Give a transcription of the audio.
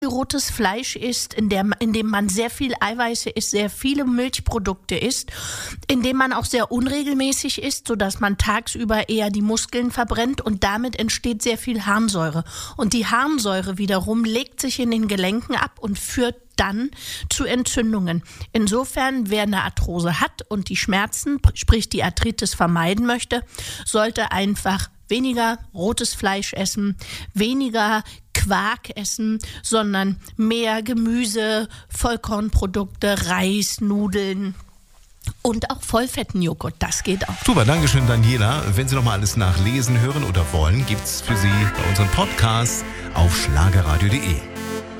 rotes Fleisch isst, in dem man sehr viel Eiweiße isst, sehr viele Milchprodukte isst, in dem man auch sehr unregelmäßig isst, sodass man tagsüber eher die Muskeln verbrennt und damit entsteht sehr viel Harnsäure. Und die Harnsäure wiederum legt sich in den Gelenken ab und führt dann zu Entzündungen. Insofern, wer eine Arthrose hat und die Schmerzen, sprich die Arthritis vermeiden möchte, sollte einfach weniger rotes Fleisch essen, weniger Quark essen, sondern mehr Gemüse, Vollkornprodukte, Reis, Nudeln und auch Vollfettenjoghurt. Das geht auch. Super, Dankeschön, Daniela. Wenn Sie noch mal alles nachlesen, hören oder wollen, gibt's für Sie bei unserem Podcast auf schlagerradio.de.